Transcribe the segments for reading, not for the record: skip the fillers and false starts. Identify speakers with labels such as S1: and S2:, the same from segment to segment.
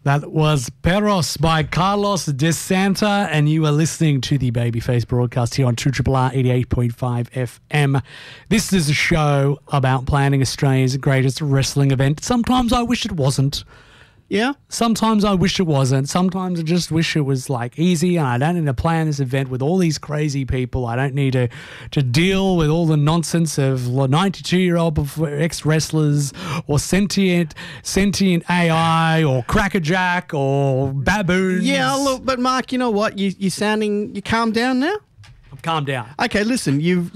S1: That was Perros by Carlos De Santa, and you are listening to the Babyface broadcast here on 2RRR 88.5 FM. This is a show about planning Australia's greatest wrestling event. Sometimes I wish it wasn't.
S2: Yeah?
S1: Sometimes I wish it wasn't. Sometimes I just wish it was like easy, and I don't need to plan this event with all these crazy people. I don't need to deal with all the nonsense of 92-year-old ex-wrestlers or sentient AI or crackerjack or baboons.
S2: Yeah, look, but Mark, you know what? You calmed down now?
S1: I've calmed down.
S2: Okay, listen, you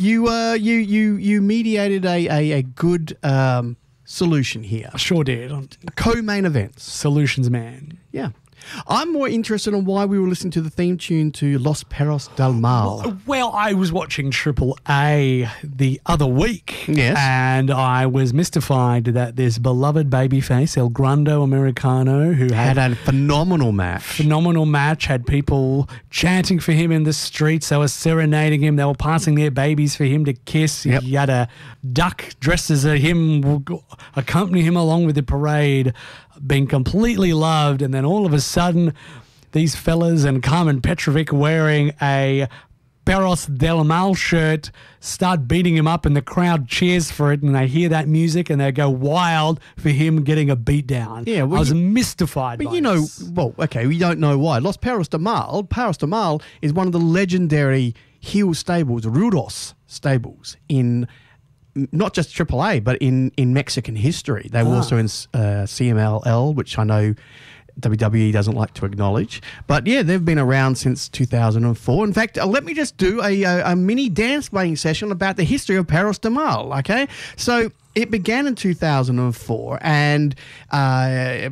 S2: mediated a good solution here.
S1: I sure did.
S2: Co-main events.
S1: Solutions man.
S2: Yeah. I'm more interested in why we were listening to the theme tune to Los Perros del Mal.
S1: Well, I was watching Triple A the other week.
S2: Yes.
S1: And I was mystified that this beloved babyface, El Grande Americano, who
S2: Had a phenomenal match.
S1: Had people chanting for him in the streets. They were serenading him. They were passing their babies for him to kiss.
S2: Yep.
S1: He had a duck dressed as him, accompany him along with the parade, being completely loved. And then all of a sudden, these fellas and Carmen Petrovic wearing a Perros del Mal shirt start beating him up, and the crowd cheers for it, and they hear that music and they go wild for him getting a beat down.
S2: Yeah, well,
S1: I was mystified
S2: But
S1: by
S2: you know,
S1: this.
S2: well, okay, we don't know why. Los Perros del Mal is one of the legendary heel stables, Rudos stables, in not just AAA, but in Mexican history. They were also in CMLL, which I know WWE doesn't like to acknowledge. But yeah, they've been around since 2004. In fact, let me just do a mini dance playing session about the history of Perros del Mal, okay? So it began in 2004, and they've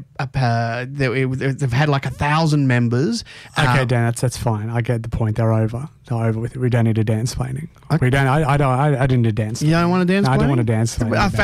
S2: had like 1,000 members.
S1: Okay, Dan, that's fine. I get the point. They're over. They're over with it. We don't need a dance planning. We don't. I didn't do dance.
S2: You don't want to dance?
S1: No, I don't want to dance.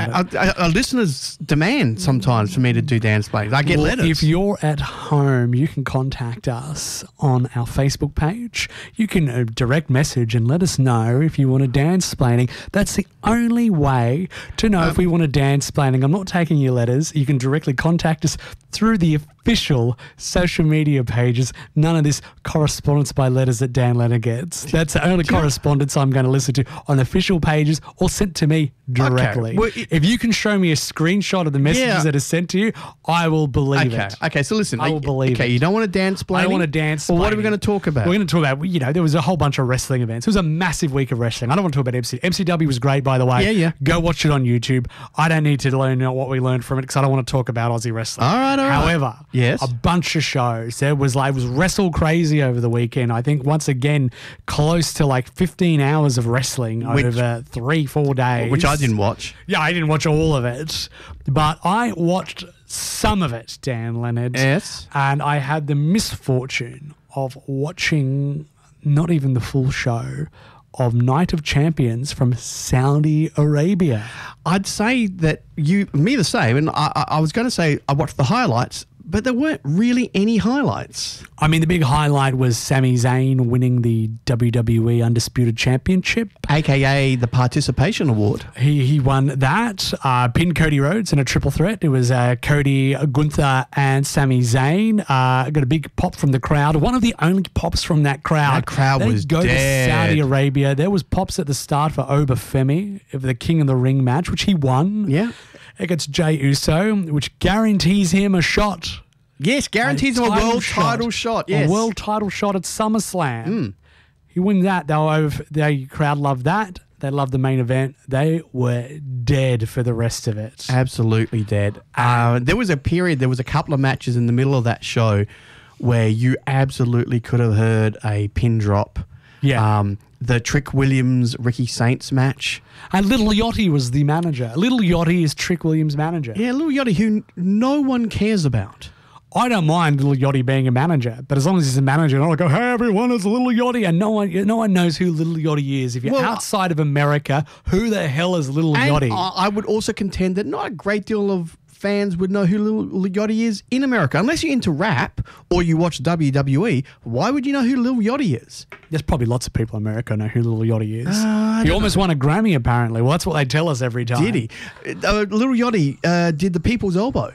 S2: Our listeners demand sometimes for me to do dance playing. I get letters.
S1: If you're at home, you can contact us on our Facebook page. You can direct message and let us know if you want a dance planning. That's the only way to know if we want a dance planning. I'm not taking your letters. You can directly contact us through the official social media pages. None of this correspondence by letters that Dan Leonard gets. That's the only correspondence I'm going to listen to on official pages or sent to me directly.
S2: Okay. Well,
S1: if you can show me a screenshot of the messages that are sent to you, I will believe it.
S2: Okay, so listen.
S1: I will believe it.
S2: You don't want to dance planning?
S1: I don't want to dance
S2: Well, what are
S1: planning.
S2: we going to talk about?
S1: We're going to talk about, there was a whole bunch of wrestling events. It was a massive week of wrestling. I don't want to talk about MCW was great, by the way.
S2: Yeah.
S1: Go watch it on YouTube. I don't need to learn what we learned from it because I don't want to talk about Aussie wrestling.
S2: All right.
S1: However,
S2: yes,
S1: a bunch of shows. It was Wrestle Crazy over the weekend. I think once again, close to like 15 hours of wrestling over 3-4 days.
S2: Which I didn't watch.
S1: Yeah, I didn't watch all of it, but I watched some of it, Dan Leonard.
S2: Yes.
S1: And I had the misfortune of watching not even the full show of Night of Champions from Saudi Arabia.
S2: I'd say that me the same, and I was going to say I watched the highlights, but there weren't really any highlights. I
S1: mean, the big highlight was Sami Zayn winning the WWE Undisputed Championship.
S2: AKA the Participation Award.
S1: He won that, pinned Cody Rhodes in a triple threat. It was Cody, Gunther, and Sami Zayn. Got a big pop from the crowd. One of the only pops from that crowd.
S2: That crowd was
S1: go
S2: dead.
S1: to Saudi Arabia. There was pops at the start for Obafemi of the King of the Ring match, which he won.
S2: Yeah.
S1: Against Jey Uso, which guarantees him a shot.
S2: Yes, guarantees him a world title shot. Yes.
S1: A world title shot at SummerSlam. He wins that. The crowd loved that. They loved the main event. They were dead for the rest of it.
S2: Absolutely dead. There was a period, there was a couple of matches in the middle of that show where you absolutely could have heard a pin drop.
S1: Yeah.
S2: The Trick Williams Ricky Saints match.
S1: And Little Yachty was the manager. Little Yachty is Trick Williams' manager.
S2: Yeah, Little Yachty, who no one cares about.
S1: I don't mind Little Yachty being a manager, but as long as he's a manager, and I go, hey, everyone, it's Little Yachty, and no one knows who Little Yachty is. If you're outside of America, who the hell is Little Yachty?
S2: I would also contend that not a great deal of fans would know who Lil Yachty is in America. Unless you're into rap or you watch WWE, why would you know who Lil Yachty is?
S1: There's probably lots of people in America know who Lil Yachty is. He almost won a Grammy, apparently. Well, that's what they tell us every time.
S2: Did he? Lil Yachty did the People's Elbow.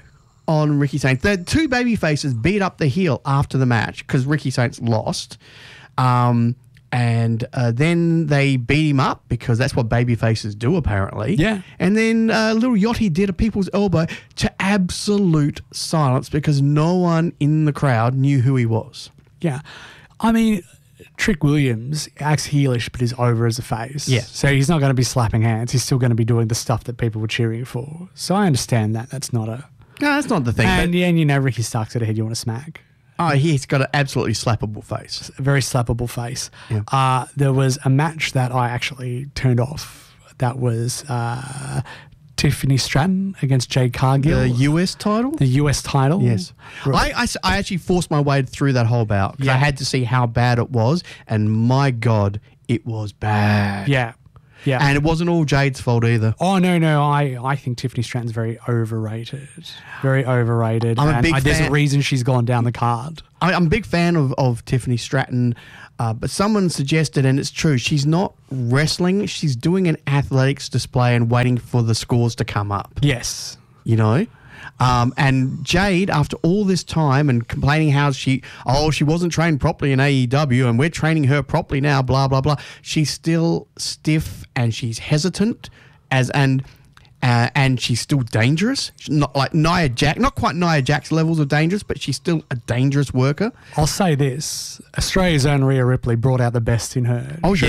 S2: on Ricky Saints. The two baby faces beat up the heel after the match because Ricky Saints lost. And then they beat him up because that's what baby faces do, apparently.
S1: Yeah.
S2: And then Little Yachty did a people's elbow to absolute silence because no one in the crowd knew who he was.
S1: Yeah. I mean, Trick Williams acts heelish but is over as a face.
S2: Yeah.
S1: So he's not going to be slapping hands. He's still going to be doing the stuff that people were cheering for. So I understand that. That's not a...
S2: No, that's not the thing.
S1: And, yeah, and you know Ricky Stark's got a head you want to smack.
S2: Oh, he's got an absolutely slappable face.
S1: A very slappable face.
S2: Yeah.
S1: There was a match that I actually turned off. That was Tiffany Stratton against Jade Cargill.
S2: The US title?
S1: The US title.
S2: Yes.
S1: Right.
S2: I actually forced my way through that whole bout because
S1: Yeah.
S2: I had to see how bad it was. And my God, it was bad.
S1: Yeah. Yeah.
S2: And it wasn't all Jade's fault either.
S1: Oh, no. I think Tiffany Stratton's very overrated. Very overrated.
S2: I'm a big
S1: There's
S2: fan.
S1: a reason she's gone down the card.
S2: I'm a big fan of Tiffany Stratton, but someone suggested, and it's true, she's not wrestling. She's doing an athletics display and waiting for the scores to come up,
S1: Yes.
S2: you know? And Jade, after all this time and complaining how she wasn't trained properly in AEW and we're training her properly now, blah, blah, blah. She's still stiff and she's hesitant and she's still dangerous. She's not like Nia Jax, not quite Nia Jax levels of dangerous, but she's still a dangerous worker.
S1: I'll say this. Australia's own Rhea Ripley brought out the best in her.
S2: Oh, yeah.